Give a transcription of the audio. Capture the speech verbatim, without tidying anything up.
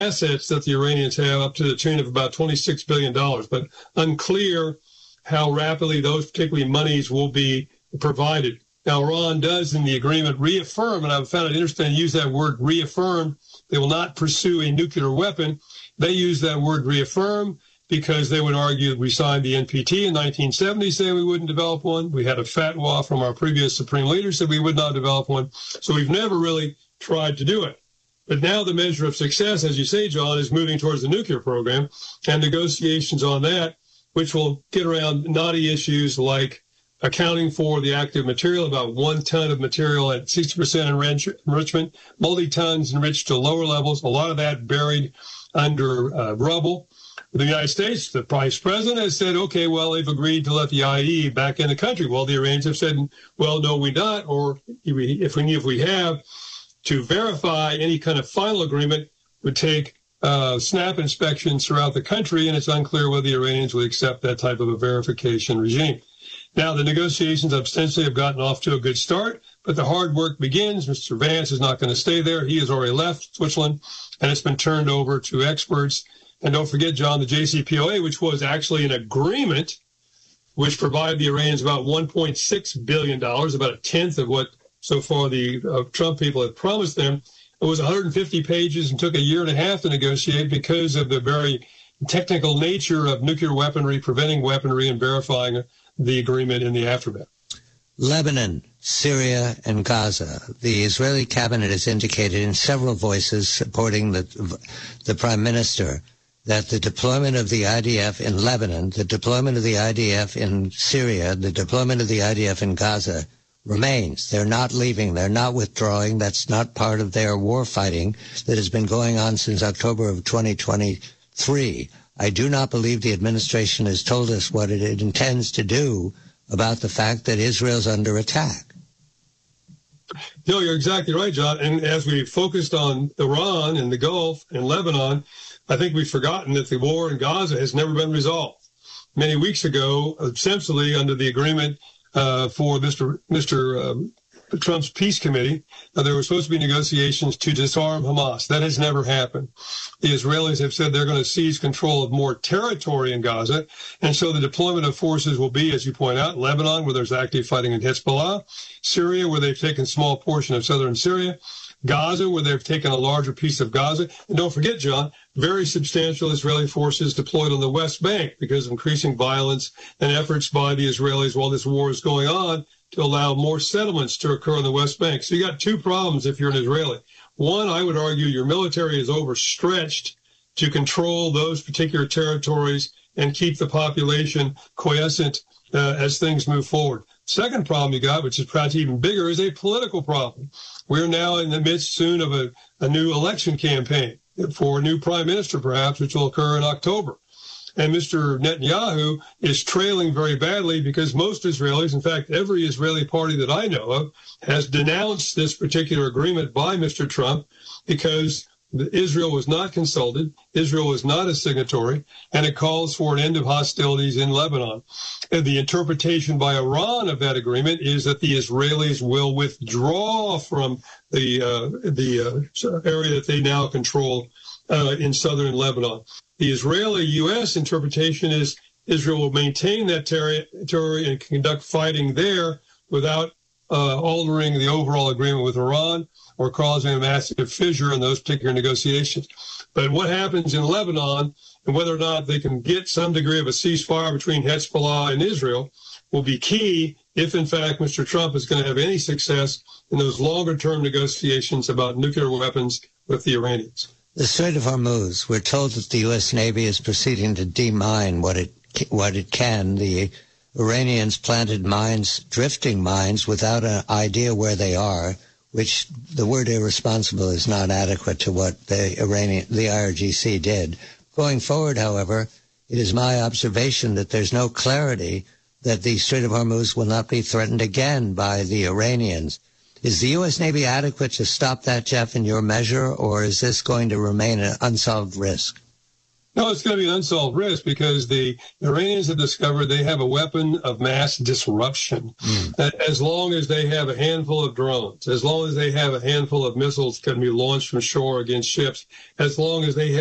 assets that the Iranians have up to the tune of about twenty-six billion dollars, but unclear how rapidly those particularly monies will be provided. Now, Iran does in the agreement reaffirm, and I found it interesting to use that word reaffirm, they will not pursue a nuclear weapon. They use that word reaffirm because they would argue that we signed the N P T in nineteen seventy saying we wouldn't develop one. We had a fatwa from our previous supreme leader said we would not develop one. So we've never really tried to do it. But now the measure of success, as you say, John, is moving towards the nuclear program and negotiations on that, which will get around knotty issues like accounting for the active material, about one ton of material at sixty percent enrich- enrichment, multi-tons enriched to lower levels, a lot of that buried under uh, rubble. The United States, the vice president has said, okay, well, they've agreed to let the I A E A back in the country. Well, the Iranians have said, well, no, we not, or if we, if we, if we have, to verify any kind of final agreement would take uh, snap inspections throughout the country, and it's unclear whether the Iranians would accept that type of a verification regime. Now, the negotiations ostensibly have gotten off to a good start, but the hard work begins. Mister Vance is not going to stay there. He has already left Switzerland, and it's been turned over to experts. And don't forget, John, the J C P O A, which was actually an agreement which provided the Iranians about one point six billion dollars, about a tenth of what so far the uh, Trump people have promised them. It was one hundred fifty pages and took a year and a half to negotiate because of the very technical nature of nuclear weaponry, preventing weaponry, and verifying the agreement in the aftermath. Lebanon, Syria, and Gaza. The Israeli cabinet has indicated in several voices supporting the, the prime minister that the deployment of the I D F in Lebanon, the deployment of the I D F in Syria, the deployment of the I D F in Gaza remains. They're not leaving. They're not withdrawing. That's not part of their war fighting that has been going on since October of twenty twenty-three. I do not believe the administration has told us what it intends to do about the fact that Israel's under attack. No, you're exactly right, John. And as we focused on Iran and the Gulf and Lebanon, I think we've forgotten that the war in Gaza has never been resolved. Many weeks ago, ostensibly under the agreement uh, for Mister Mister Um, Trump's peace committee, uh, there were supposed to be negotiations to disarm Hamas. That has never happened. The Israelis have said they're going to seize control of more territory in Gaza, and so the deployment of forces will be, as you point out, Lebanon, where there's active fighting in Hezbollah, Syria, where they've taken a small portion of southern Syria, Gaza, where they've taken a larger piece of Gaza, and don't forget, John, very substantial Israeli forces deployed on the West Bank because of increasing violence and efforts by the Israelis while this war is going on to allow more settlements to occur on the West Bank. So you got two problems if you're an Israeli. One, I would argue your military is overstretched to control those particular territories and keep the population quiescent uh, as things move forward. Second problem you got, which is perhaps even bigger, is a political problem. We're now in the midst soon of a, a new election campaign for a new prime minister, perhaps, which will occur in October. And Mister Netanyahu is trailing very badly because most Israelis, in fact, every Israeli party that I know of, has denounced this particular agreement by Mister Trump because Israel was not consulted, Israel was not a signatory, and it calls for an end of hostilities in Lebanon. And the interpretation by Iran of that agreement is that the Israelis will withdraw from the uh, the uh, area that they now control uh, in southern Lebanon. The Israeli-U S interpretation is Israel will maintain that territory and conduct fighting there without uh, altering the overall agreement with Iran or causing a massive fissure in those particular negotiations. But what happens in Lebanon and whether or not they can get some degree of a ceasefire between Hezbollah and Israel will be key if, in fact, Mister Trump is going to have any success in those longer-term negotiations about nuclear weapons with the Iranians. The Strait of Hormuz, we're told that the U S. Navy is proceeding to demine what it what it can. The Iranians planted mines, drifting mines, without an idea where they are, which the word irresponsible is not adequate to what the Iranian, the I R G C did. Going forward, however, it is my observation that there's no clarity that the Strait of Hormuz will not be threatened again by the Iranians. Is the U S. Navy adequate to stop that, Jeff, in your measure, or is this going to remain an unsolved risk? No, it's going to be an unsolved risk because the Iranians have discovered they have a weapon of mass disruption. Mm. As long as they have a handful of drones, as long as they have a handful of missiles that can be launched from shore against ships, as long as they have